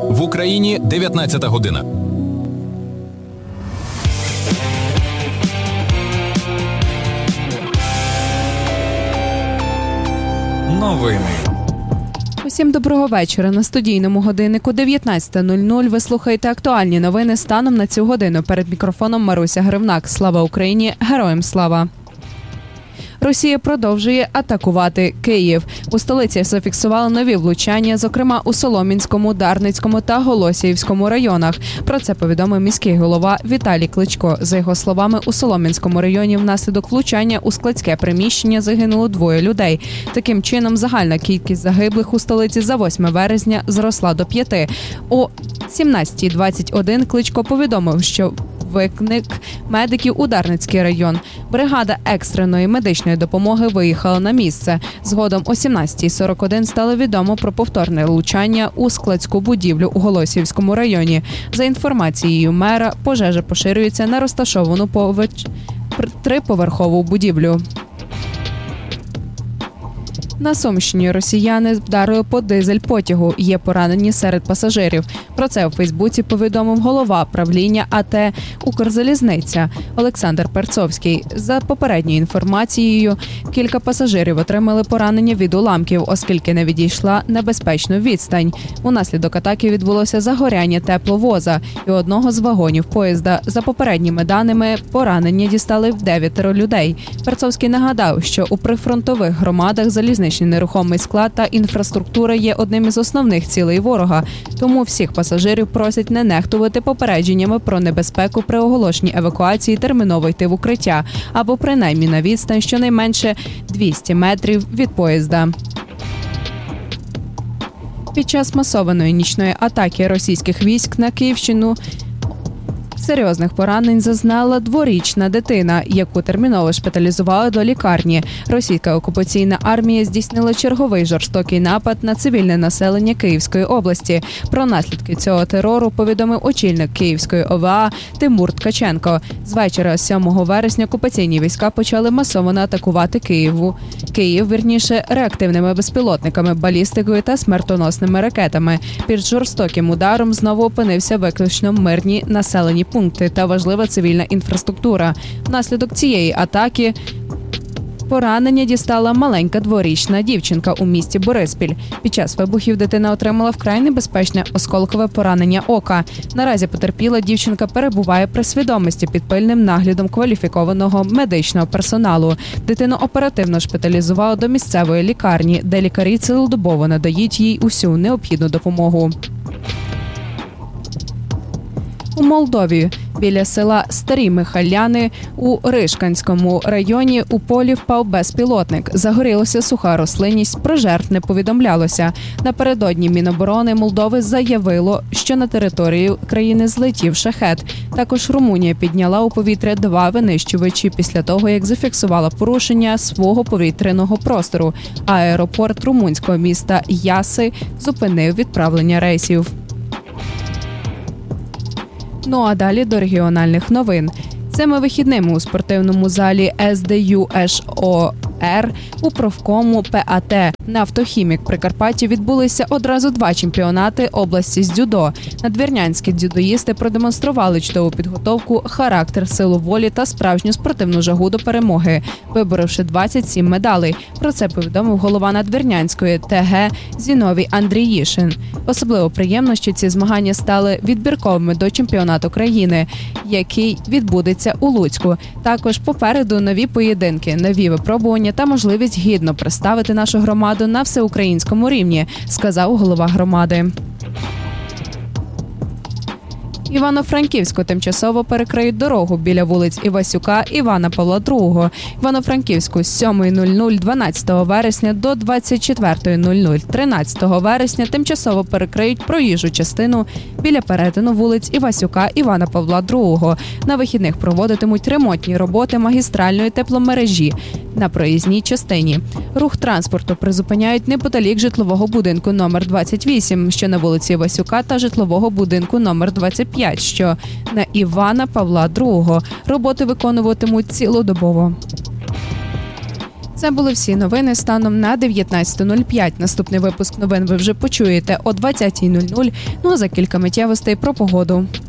В Україні 19 година. Новини. Усім доброго вечора. На студійному годиннику 19:00 ви слухаєте актуальні новини станом на цю годину. Перед мікрофоном Маруся Гривнак. Слава Україні! Героям слава! Росія продовжує атакувати Київ. У столиці зафіксували нові влучання, зокрема у Солом'янському, Дарницькому та Голосіївському районах. Про це повідомив міський голова Віталій Кличко. За його словами, у Солом'янському районі внаслідок влучання у складське приміщення загинуло 2 людей. Таким чином, загальна кількість загиблих у столиці за 8 березня зросла до 5. О 17:21 Кличко повідомив, що виклик медиків у Дарницький район. Бригада екстреної медичної допомоги виїхала на місце. Згодом о 17:41 стало відомо про повторне влучання у складську будівлю у Голосіївському районі. За інформацією мера, пожежа поширюється на розташовану 3-поверхову будівлю. На Сумщині росіяни вдарили по дизель-потягу. Є поранені серед пасажирів. Про це у Фейсбуці повідомив голова правління АТ «Укрзалізниця» Олександр Перцовський. За попередньою інформацією, кілька пасажирів отримали поранення від уламків, оскільки не відійшла небезпечну відстань. Унаслідок атаки відбулося загоряння тепловоза і одного з вагонів поїзда. За попередніми даними, поранення дістали 9 людей. Перцовський нагадав, що у прифронтових громадах залізничний нерухомий склад та інфраструктура є одним із основних цілей ворога. Тому всіх пасажирів просять не нехтувати попередженнями про небезпеку при оголошенні евакуації терміново йти в укриття або принаймні на відстань щонайменше 200 метрів від поїзда. Під час масованої нічної атаки російських військ на Київщину серйозних поранень зазнала 2-річна дитина, яку терміново шпиталізували до лікарні. Російська окупаційна армія здійснила черговий жорстокий напад на цивільне населення Київської області. Про наслідки цього терору повідомив очільник Київської ОВА Тимур Ткаченко. З вечора 7 вересня окупаційні війська почали масово атакувати Київ, реактивними безпілотниками, балістикою та смертоносними ракетами. Під жорстоким ударом знову опинився виключно мирні населені пункти та важлива цивільна інфраструктура. Внаслідок цієї атаки поранення дістала маленька 2-річна дівчинка у місті Бориспіль. Під час вибухів дитина отримала вкрай небезпечне осколкове поранення ока. Наразі потерпіла дівчинка перебуває при свідомості під пильним наглядом кваліфікованого медичного персоналу. Дитину оперативно шпиталізували до місцевої лікарні, де лікарі цілодобово надають їй усю необхідну допомогу. У Молдові біля села Старі Михаляни у Ришканському районі у полі впав безпілотник. Загорілася суха рослинність, про жертв не повідомлялося. Напередодні Міноборони Молдови заявило, що на територію країни злетів шахед. Також Румунія підняла у повітря 2 винищувачі після того, як зафіксувала порушення свого повітряного простору. Аеропорт румунського міста Яси зупинив відправлення рейсів. Ну а далі до регіональних новин. Цими вихідними у спортивному залі СДЮ-ШОР у профкому ПАТ «Нафтохімік» Прикарпатті відбулися одразу 2 чемпіонати області з дзюдо. Надвірнянські дзюдоїсти продемонстрували чудову підготовку, характер, силу волі та справжню спортивну жагу до перемоги, виборовши 27 медалей. Про це повідомив голова Надвірнянської ТГ Зіновій Андріїшин. Особливо приємно, що ці змагання стали відбірковими до чемпіонату країни, який відбудеться у Луцьку. Також попереду нові поєдинки, нові випробування та можливість гідно представити нашу громаду на всеукраїнському рівні, сказав голова громади. Івано-Франківську тимчасово перекриють дорогу біля вулиць Івасюка, Івана Павла II. Івано-Франківську з 7:00 12 вересня до 24:00 13 вересня тимчасово перекриють проїжджу частину біля перетину вулиць Івасюка, Івана Павла II. На вихідних проводитимуть ремонтні роботи магістральної тепломережі на проїзній частині. Рух транспорту призупиняють неподалік житлового будинку номер 28, що на вулиці Івасюка, та житлового будинку номер 25, що на Івана Павла II. Роботи виконуватимуть цілодобово. Це були всі новини станом на 19:05. Наступний випуск новин ви вже почуєте о 20:00. Ну а за кілька миттєвостей про погоду.